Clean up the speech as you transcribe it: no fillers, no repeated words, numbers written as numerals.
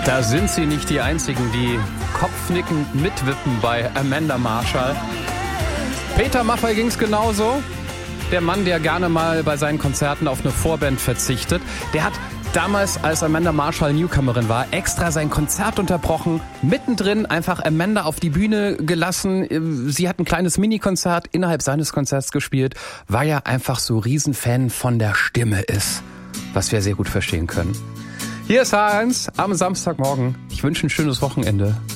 Da sind sie nicht die Einzigen, die kopfnickend mitwippen bei Amanda Marshall. Peter Maffay ging's genauso. Der Mann, der gerne mal bei seinen Konzerten auf eine Vorband verzichtet, der hat damals, als Amanda Marshall Newcomerin war, extra sein Konzert unterbrochen, mittendrin einfach Amanda auf die Bühne gelassen. Sie hat ein kleines Mini-Konzert innerhalb seines Konzerts gespielt, weil er einfach so Riesenfan von der Stimme ist, was wir sehr gut verstehen können. Hier ist H1 am Samstagmorgen. Ich wünsche ein schönes Wochenende.